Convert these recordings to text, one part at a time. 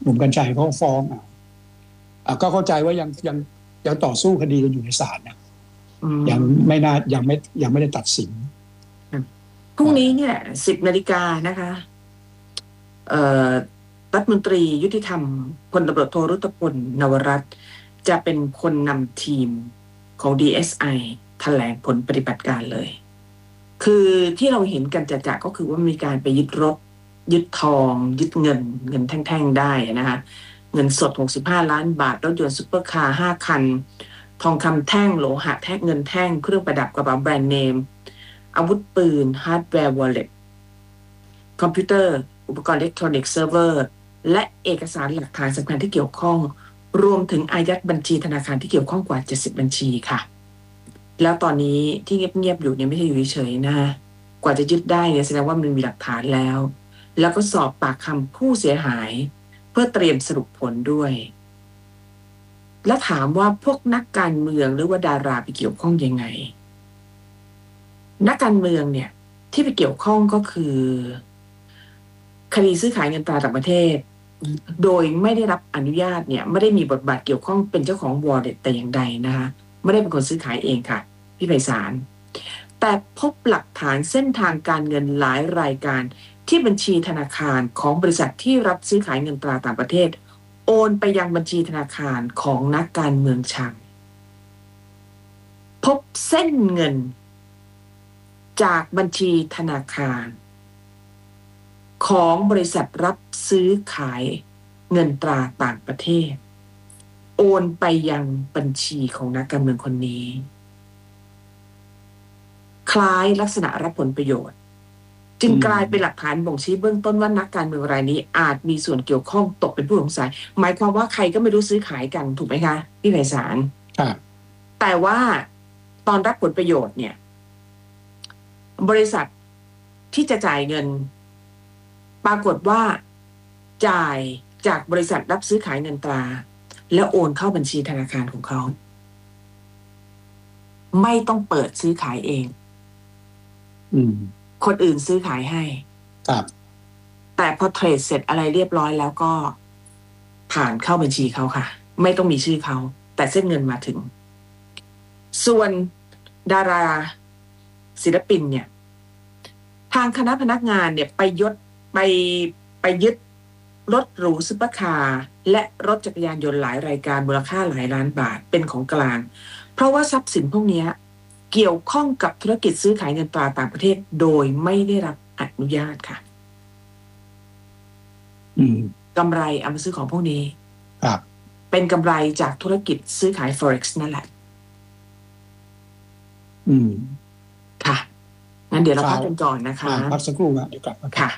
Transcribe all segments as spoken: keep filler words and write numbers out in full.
หนุ่มกัญชัยเขาฟ้องอ่ะก็เข้าใจว่ายังยังยังต่อสู้คดีกันอยู่ในศาลนะยังไม่น่ายังไม่ยังไม่ได้ตัดสินพรุ่งนี้เนี่ยสิบนาฬิกานะคะเอ่อรัฐมนตรียุติธรรมพลตำรวจโทรุตพลนวรัตน์จะเป็นคนนำทีมของ ดี เอส ไอ แถลงผลปฏิบัติการเลยคือที่เราเห็นกันจะๆก็คือว่ามีการไปยึดรถยึดทองยึดเงินเงินแท่งๆได้นะคะเงินสดหกสิบห้าล้านบาทรถยนต์ซุปเปอร์คาร์ห้าคันทองคำแท่งโลหะแท่งเงินแท่งเครื่องประดับกระเป๋าแบรนด์เนมอาวุธปืนฮาร์ดแวร์วอลเล็ตคอมพิวเตอร์อุปกรณ์อิเล็กทรอนิกส์เซิร์ฟเวอร์และเอกสารหลักฐานสำคัญที่เกี่ยวข้องรวมถึงอายัดบัญชีธนาคารที่เกี่ยวข้องกว่าเจ็ดสิบบัญชีค่ะแล้วตอนนี้ที่เงียบๆอยู่เนี่ยไม่ใช่อยู่เฉยๆนะกว่าจะยึดได้เนี่ยแสดงว่ามันมีหลักฐานแล้วแล้วก็สอบปากคำผู้เสียหายเพื่อเตรียมสรุปผลด้วยและถามว่าพวกนักการเมืองหรือว่าดาราไปเกี่ยวข้องยังไงนักการเมืองเนี่ยที่ไปเกี่ยวข้องก็คือคดีซื้อขายเงินตราต่างประเทศโดยไม่ได้รับอนุญาตเนี่ยไม่ได้มีบทบาทเกี่ยวข้องเป็นเจ้าของ wallet แต่อย่างใดนะคะไม่ได้เป็นคนซื้อขายเองค่ะพี่ไพศาลแต่พบหลักฐานเส้นทางการเงินหลายรายการที่บัญชีธนาคารของบริษัทที่รับซื้อขายเงินตราต่างประเทศโอนไปยังบัญชีธนาคารของนักการเมืองชังพบเส้นเงินจากบัญชีธนาคารของบริษัทรับซื้อขายเงินตราต่างประเทศโอนไปยังบัญชีของนักการเมืองคนนี้คล้ายลักษณะรับผลประโยชน์จึงกลายเป็นหลักฐานบ่งชี้เบื้องต้นว่านักการเมืองรายนี้อาจมีส่วนเกี่ยวข้องตกเป็นผู้สงสัยหมายความว่าใครก็ไม่รู้ซื้อขายกันถูกไหมคะพี่ไพศาลแต่ว่าตอนรับผลประโยชน์เนี่ยบริษัทที่จะจ่ายเงินปรากฏว่าจ่ายจากบริษัทรับซื้อขายเงินตราแล้วโอนเข้าบัญชีธนาคารของเขาไม่ต้องเปิดซื้อขายเองอืมคนอื่นซื้อขายให้ครับแต่พอเทรดเสร็จอะไรเรียบร้อยแล้วก็ผ่านเข้าบัญชีเขาค่ะไม่ต้องมีชื่อเขาแต่เส้นเงินมาถึงส่วนดาราศิลปินเนี่ยทางคณะพนักงานเนี่ยไปยศไปไปยึดรถหรูซุปเปอร์คาร์และรถจักรยานยนต์หลายรายการมูลค่าหลายล้านบาทเป็นของกลางเพราะว่าทรัพย์สินพวกนี้เกี่ยวข้องกับธุรกิจซื้อขายเงินตราต่างประเทศโดยไม่ได้รับอนุญาตค่ะอืมกำไรเอามาซื้อของพวกนี้ครับเป็นกำไรจากธุรกิจซื้อขาย Forex นั่นแหละอืมค่ะงั้นเดี๋ยวเราพักกันก่อนนะคะพักสักครู่นะเดี๋ยวกลับมาค่ะ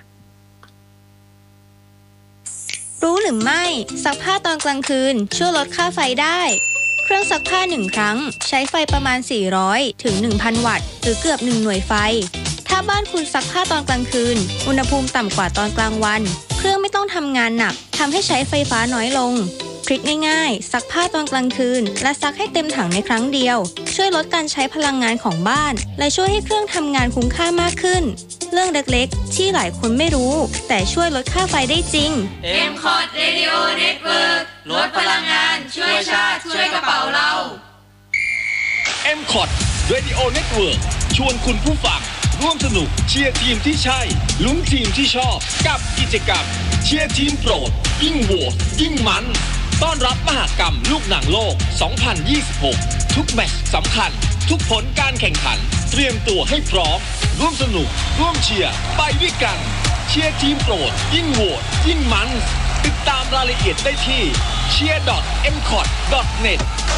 รู้หรือไม่ซักผ้าตอนกลางคืนช่วยลดค่าไฟได้เครื่องซักผ้าหนึ่งครั้งใช้ไฟประมาณสี่ร้อยถึง หนึ่งพัน วัตต์หรือเกือบหนึ่งหน่วยไฟถ้าบ้านคุณซักผ้าตอนกลางคืนอุณหภูมิต่ำกว่าตอนกลางวันเครื่องไม่ต้องทำงานหนักทำให้ใช้ไฟฟ้าน้อยลงทริคง่ายๆซักผ้าตอนกลางคืนและซักให้เต็มถังในครั้งเดียวช่วยลดการใช้พลังงานของบ้านและช่วยให้เครื่องทำงานคุ้มค่ามากขึ้นเรื่องเล็กๆที่หลายคนไม่รู้แต่ช่วยลดค่าไฟได้จริงเอ็ม ซี โอ ที Radio Network ลดพลังงานช่วยชาติช่วยกระเป๋าเราเอ็ม ซี โอ ที Radio Network ชวนคุณผู้ฟังร่วมสนุกเชียร์ทีมที่ใช่ลุ้นทีมที่ชอบกับกิจกรรมเชียร์ทีมโปรดยิ่งโหวตยิ่งมันต้อนรับมหกรรมลูกหนังโลกสองพันยี่สิบหกทุกแมตช์สำคัญทุกผลการแข่งขันเตรียมตัวให้พร้อมร่วมสนุกร่วมเชียร์ไปด้วยกันเชียร์ทีมโปรดยิ่งโหวตยิ่งมันติดตามรายละเอียดได้ที่ เชียร์ ดอท เอ็ม ซี โอ ที ดอท เน็ต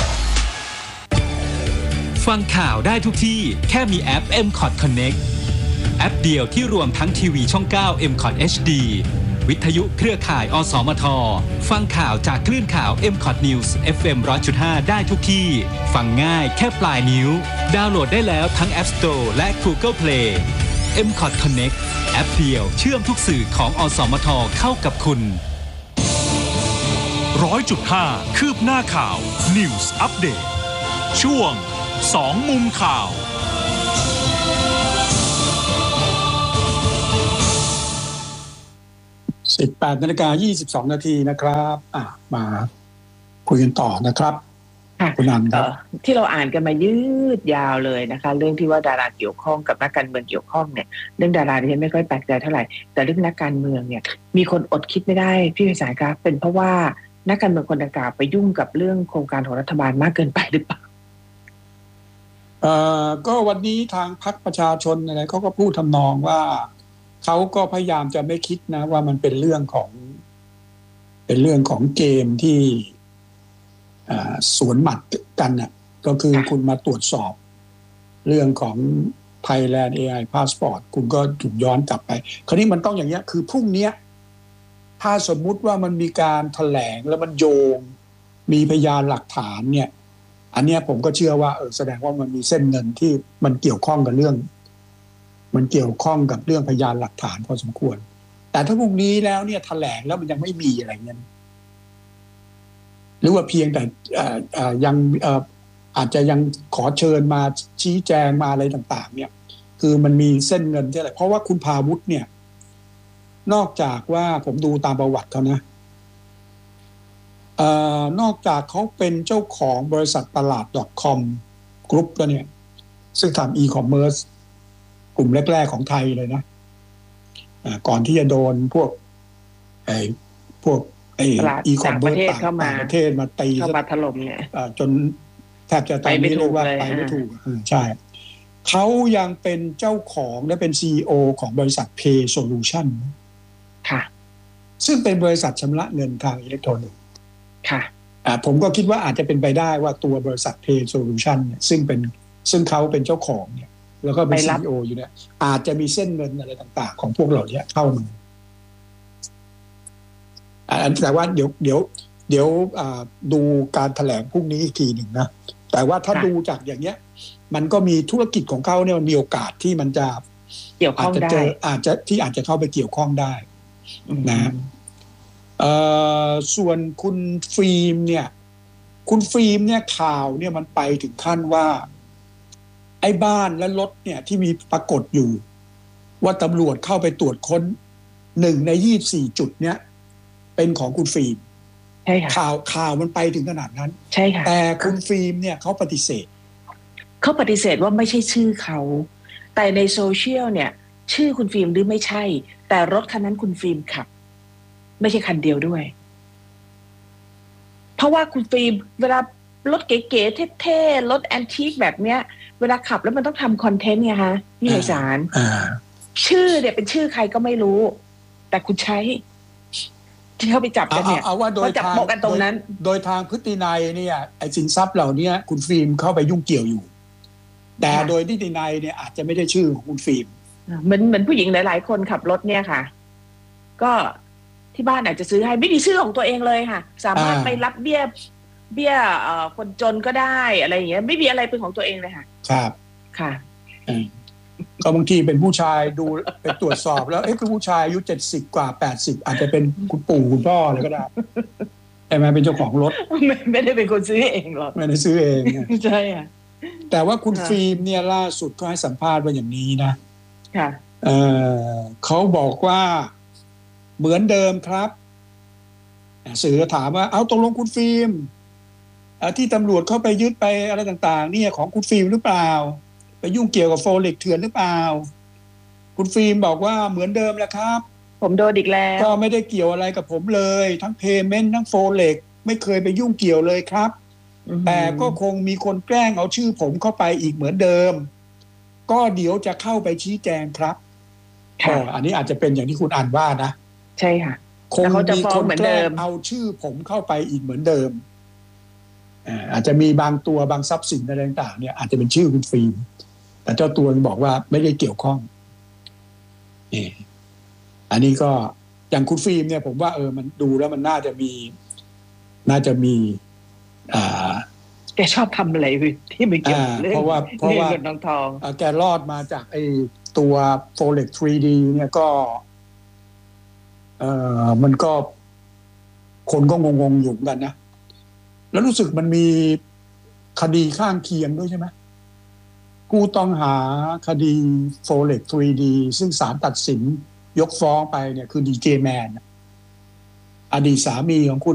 ฟังข่าวได้ทุกที่แค่มีแอป เอ็ม ซี โอ ที Connect แอปเดียวที่รวมทั้งทีวีช่องเก้า เอ็ม ซี โอ ที เอช ดี วิทยุเครือข่ายอสมทฟังข่าวจากคลื่นข่าว เอ็ม ซี โอ ที News เอฟ เอ็ม หนึ่งร้อยจุดห้า ได้ทุกที่ฟังง่ายแค่ปลายนิ้วดาวน์โหลดได้แล้วทั้ง App Store และ Google Play เอ็ม ซี โอ ที Connect แอปเดียวเชื่อมทุกสื่อของอสมทเข้ากับคุณหนึ่งร้อยจุดห้า คืบหน้าข่าว News Update ช่วงสองมุมข่าวสิบแปดนาฬิกายี่สิบสองนาทีนะครับอ่ะมาคุยกันต่อนะครับคุณนันครับที่เราอ่านกันมายืดยาวเลยนะคะเรื่องที่ว่าดาราเกี่ยวข้องกับนักการเมืองเกี่ยวข้องเนี่ยเรื่องดาราที่ฉันไม่ค่อยแปลกใจเท่าไหร่แต่เรื่องนักการเมืองเนี่ยมีคนอดคิดไม่ได้พี่ไพศาลครับเป็นเพราะว่านักการเมืองคนดังกล่าวไปยุ่งกับเรื่องโครงการของรัฐบาลมากเกินไปหรือเปล่าเอ่อก็วันนี้ทางพรรคประชาชนอะไรเขาก็พูดทำนองว่าเขาก็พยายามจะไม่คิดนะว่ามันเป็นเรื่องของเป็นเรื่องของเกมที่สวนหมัดกันน่ะก็คือคุณมาตรวจสอบเรื่องของ Thailand เอ ไอ Passport คุณก็ถูกย้อนกลับไปคราวนี้มันต้องอย่างเงี้ยคือพรุ่งนี้ถ้าสมมุติว่ามันมีการแถลงแล้วมันโยงมีพยานหลักฐานเนี่ยอันเนี้ยผมก็เชื่อว่าเออแสดงว่ามันมีเส้นเงินที่มันเกี่ยวข้องกับเรื่องมันเกี่ยวข้องกับเรื่องพยานหลักฐานพอสมควรแต่ถ้าพรุ่งนี้แล้วเนี่ยแถลงแล้วมันยังไม่มีอะไรเงี้ยหรือว่าเพียงแต่ยังอาจจะยังขอเชิญมาชี้แจงมาอะไรต่างๆเนี่ยคือมันมีเส้นเงินที่อะไรเพราะว่าคุณพาวุฒิเนี่ยนอกจากว่าผมดูตามประวัติเขานะเอ่อนอกจากเขาเป็นเจ้าของบริษัทตลาด .com กรุ๊ปแล้วเนี่ยซึ่งทำอีคอมเมิร์ซกลุ่มแรกๆของไทยเลยนะก่อนที่จะโดนพวกไอ้พวกไอ้อีคอมเมิร์ซต่างประเทศมาตีเข้ามาถล่มเนี่ยจนแทบจะตอนนี้เรียกว่าไปไม่ถูกใช่เขายังเป็นเจ้าของและเป็น ซี อี โอ ของบริษัท Pay Solution ค่ะซึ่งเป็นบริษัทชำระเงินทางอิเล็กทรอนิกส์ค่ะอ่าผมก็คิดว่าอาจจะเป็นไปได้ว่าตัวบริษัท Pay Solution เนี่ยซึ่งเป็นซึ่งเขาเป็นเจ้าของเนี่ยแล้วก็เป็น ซี อี โอ อยู่เนี่ยอาจจะมีเส้นเงินอะไรต่างๆของพวกเราเนี่ยเข้ามาอันแต่ว่าเดี๋ยวเดี๋ยวเดี๋ยวดูการแถลงพรุ่งนี้อีกทีหนึ่งนะแต่ว่าถ้าดูจากอย่างเงี้ยมันก็มีธุรกิจของเขาเนี่ยมันมีโอกาสที่มันจะเกี่ยวข้องได้อาจจะที่อาจจะเข้าไปเกี่ยวข้องได้นะส่วนคุณฟิล์มเนี่ยคุณฟิล์มเนี่ยข่าวเนี่ยมันไปถึงขั้นว่าไอ้บ้านและรถเนี่ยที่มีปรากฏอยู่ว่าตำรวจเข้าไปตรวจค้นหนึ่งในยี่สิบสี่จุดเนี่ยเป็นของคุณฟิล์มใช่ค่ะข่าวข่าวมันไปถึงขนาดนั้นใช่ค่ะแต่คุณฟิล์มเนี่ยเขาปฏิเสธเขาปฏิเสธว่าไม่ใช่ชื่อเขาแต่ในโซเชียลเนี่ยชื่อคุณฟิล์มหรือไม่ใช่แต่รถคันนั้นคุณฟิล์มขับไม่ใช่คันเดียวด้วยเพราะว่าคุณฟิล์มเวลารถเก๋ๆเท่ๆรถแอนทิคแบบเนี้ยเวลาขับแล้วมันต้องทำคอนเทนต์ไงฮะพี่ไพศาลชื่อเนี่ยเป็นชื่อใครก็ไม่รู้แต่คุณใช้ที่เขาไปจับกันเนี่ยเขาจับโปะกันตรงนั้นโดยทางพฤตินัยเนี่ยไอ้สินทรัพย์เหล่านี้คุณฟิล์มเข้าไปยุ่งเกี่ยวอยู่แต่โดยนิตินัยเนี่ยอาจจะไม่ได้ชื่อของคุณฟิล์มเหมือนเหมือนผู้หญิงหลายๆคนขับรถเนี่ยค่ะก็ที่บ้านอาจจะซื้อให้ไม่มีชื่อของตัวเองเลยค่ะสามารถไปรับเบี้ยเบี้ยคนจนก็ได้อะไรอย่างเงี้ยไม่มีอะไรเป็นของตัวเองเลยค่ะครับค่ะก็บางทีเป็นผู้ชายดูไปตรวจสอบแล้วเอ๊ะคือผู้ชายอายุเจ็ดสิบกว่าแปดสิบอาจจะเป็นคุณปู่คุณพ่ออะไรก็ได้แต่มาเป็นเจ้าของรถไม่ไม่ได้เป็นคนซื้อเองหรอกไม่ได้ซื้อเองใช่ค่ะแต่ว่าคุณฟิล์มเนี่ยล่าสุดก็ให้สัมภาษณ์ว่าอย่างนี้นะค่ะเออเขาบอกว่าเหมือนเดิมครับสื่อถามว่าเอาตกลงคุณฟิล์มที่ตำรวจเข้าไปยึดไปอะไรต่างๆเนี่ยของคุณฟิล์มหรือเปล่าไปยุ่งเกี่ยวกับโฟเล็กเถื่อนหรือเปล่าคุณฟิล์มบอกว่าเหมือนเดิมแหละครับผมโดนอีกแล้วก็ไม่ได้เกี่ยวอะไรกับผมเลยทั้งเพย์เมนต์ทั้งโฟเล็กไม่เคยไปยุ่งเกี่ยวเลยครับแต่ก็คงมีคนแกล้งเอาชื่อผมเข้าไปอีกเหมือนเดิมก็เดี๋ยวจะเข้าไปชี้แจงครับอ๋ออันนี้อาจจะเป็นอย่างที่คุณอ่านว่านะใช่ค่ะคงมีคนแกล้งเอาชื่อผมเข้าไปอีกเหมือนเดิมอาจจะมีบางตัวบางทรัพย์สินอะไรต่างๆเนี่ยอาจจะเป็นชื่อคุณฟิล์มแต่เจ้าตัวบอกว่าไม่ได้เกี่ยวข้องเอออันนี้ก็อย่างคุณฟิล์มเนี่ยผมว่าเออมันดูแล้วมันน่าจะมีน่าจะมีอ่าแกชอบทำอะไรที่ไม่เกี่ยวเรื่องเพราะว่าเพราะว่าทองทองแกรอดมาจากไอ้ตัว Forex ทรี ดี เนี่ยก็เอ่อมันก็คนก็งงๆอยู่เหมือนกันนะแล้วรู้สึกมันมีคดีข้างเคียงด้วยใช่ไหมผู้ต้องหาคดี Forex ทรี ดี ซึ่งศาลตัดสินยกฟ้องไปเนี่ยคือ ดี เจ Man อดีตสามีของคุณ